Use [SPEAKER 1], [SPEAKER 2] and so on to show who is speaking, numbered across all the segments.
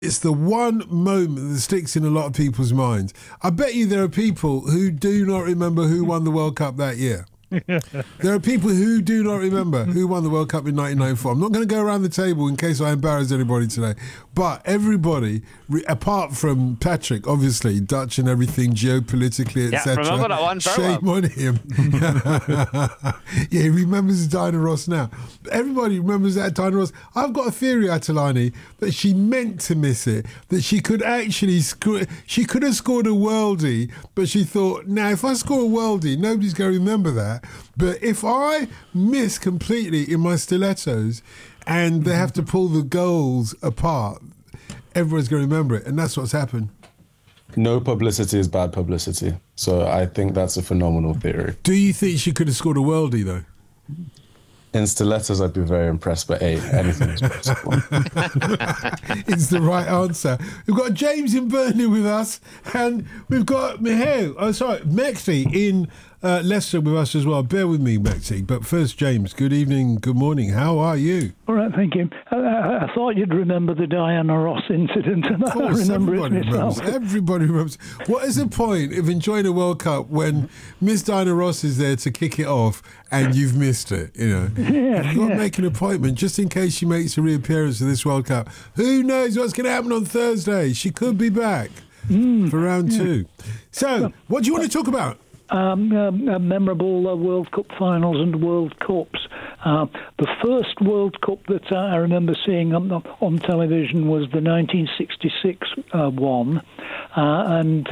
[SPEAKER 1] It's the one moment that sticks in a lot of people's minds. I bet you there are people who do not remember who won the World Cup that year. There are people who do not remember who won the World Cup in 1994. I'm not going to go around the table in case I embarrass anybody today, but everybody, apart from Patrick, obviously, Dutch and everything, geopolitically, etc.
[SPEAKER 2] Remember that one very
[SPEAKER 1] Shame
[SPEAKER 2] well.
[SPEAKER 1] on him. Yeah, he remembers Diana Ross now. Everybody remembers that Diana Ross. I've got a theory, Atalani, that she meant to miss it, that she could actually she could have scored a worldie, but she thought, now if I score a worldie, nobody's going to remember that. But if I miss completely in my stilettos and they have to pull the goals apart, everyone's going to remember it. And that's what's happened.
[SPEAKER 3] No publicity is bad publicity. So I think that's a phenomenal theory.
[SPEAKER 1] Do you think she could have scored a worldie, though?
[SPEAKER 3] In stilettos, I'd be very impressed, but hey, anything is possible.
[SPEAKER 1] It's the right answer. We've got James in Burnley with us, and we've got Mexi in Leicester with us as well. Bear with me, Mexi. But first, James, good evening, good morning. How are you?
[SPEAKER 4] All right, thank you. I thought you'd remember the Diana Ross incident, and
[SPEAKER 1] Of course,
[SPEAKER 4] I remember it myself.
[SPEAKER 1] Everybody remembers. What is the point of enjoying a World Cup when Miss Diana Ross is there to kick it off and you've missed it? You know, you've got to make an appointment just in case she makes a reappearance for this World Cup. Who knows what's going to happen on Thursday? She could be back for round two. So, what do you want to talk about?
[SPEAKER 4] Memorable World Cup finals and World Cups. The first World Cup that I remember seeing on television was the 1966 one, and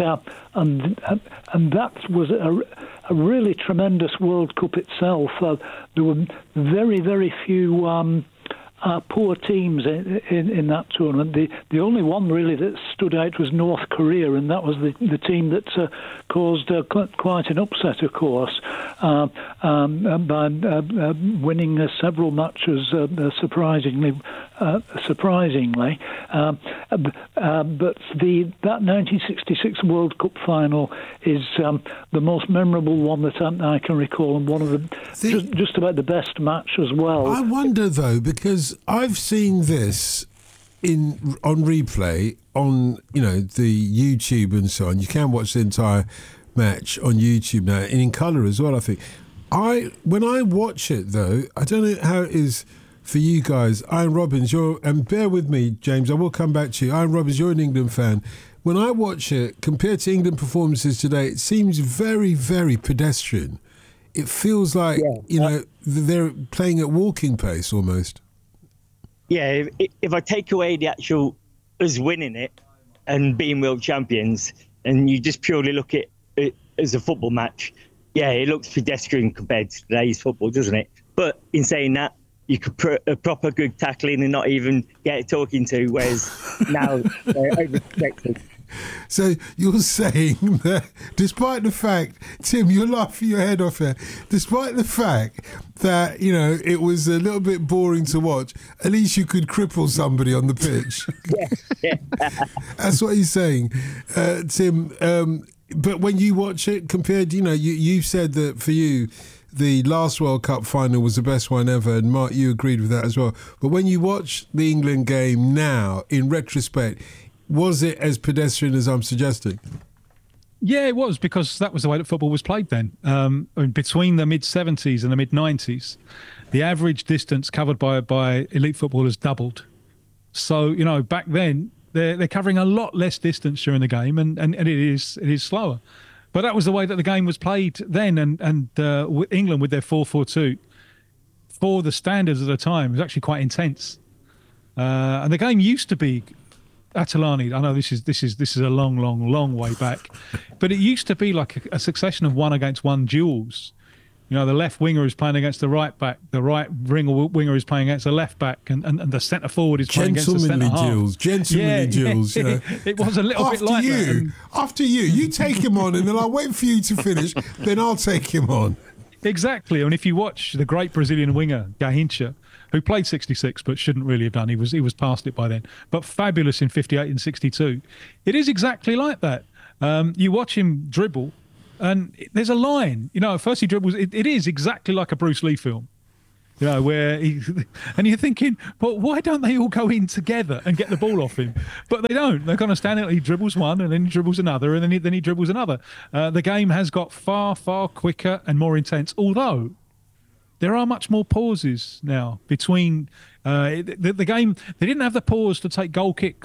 [SPEAKER 4] that was a really tremendous World Cup itself. There were very, very few poor teams in that tournament. The only one really that stood out was North Korea, and that was the team that caused quite an upset, of course, by winning several matches surprisingly. But that 1966 World Cup final is the most memorable one that I can recall, and one of the just about the best match as well.
[SPEAKER 1] I wonder though, because I've seen this on replay on the YouTube and so on. You can watch the entire match on YouTube now, and in colour as well. I think when I watch it though, I don't know how it is for you guys. Ian Robbins, and bear with me, James, I will come back to you. Ian Robbins, you're an England fan. When I watch it, compared to England performances today, it seems very, very pedestrian. It feels like, they're playing at walking pace almost.
[SPEAKER 2] Yeah, if I take away the actual us winning it and being world champions, and you just purely look at it as a football match, yeah, it looks pedestrian compared to today's football, doesn't it? But in saying that, you could put a proper good tackling and not even get talking to, whereas now they're overprotected.
[SPEAKER 1] So you're saying that despite the fact, Tim, you're laughing your head off here, despite the fact that, it was a little bit boring to watch, at least you could cripple somebody on the pitch.
[SPEAKER 2] Yeah.
[SPEAKER 1] That's what he's saying. Tim, but when you watch it compared, you said that for you, the last World Cup final was the best one ever, and Mark, you agreed with that as well. But when you watch the England game now, in retrospect, was it as pedestrian as I'm suggesting?
[SPEAKER 5] Yeah, it was, because that was the way that football was played then. Between the mid-70s and the mid-90s, the average distance covered by elite footballers doubled. So, back then, they're covering a lot less distance during the game, and it is slower. But that was the way that the game was played then, and England with their 4-4-2, for the standards of the time, was actually quite intense. And the game used to be, Atalani, I know this is a long way back, but it used to be like a succession of one-against-one duels. The left winger is playing against the right back, the right winger is playing against the left back, and the centre forward is playing against the centre half.
[SPEAKER 1] Gentlemanly duels.
[SPEAKER 5] It was a little bit like that.
[SPEAKER 1] After you take him on, and then I'll wait for you to finish, then I'll take him on.
[SPEAKER 5] Exactly. And if you watch the great Brazilian winger, Garrincha, who played 66 but shouldn't really have done, he was past it by then, but fabulous in 58 and 62, it is exactly like that. You watch him dribble, and there's a line. First he dribbles, it is exactly like a Bruce Lee film. You know, where and you're thinking, but why don't they all go in together and get the ball off him? But they don't. They're kind of standing there. He dribbles one, and then he dribbles another, and then he dribbles another. The game has got far, far quicker and more intense. Although there are much more pauses now between the game. They didn't have the pause to take goal kicks